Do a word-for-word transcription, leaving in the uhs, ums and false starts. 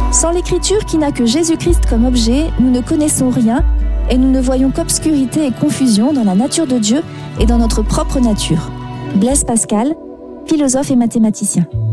Sans l'écriture qui n'a que Jésus-Christ comme objet, nous ne connaissons rien et nous ne voyons qu'obscurité et confusion dans la nature de Dieu et dans notre propre nature. Blaise Pascal, philosophe et mathématicien.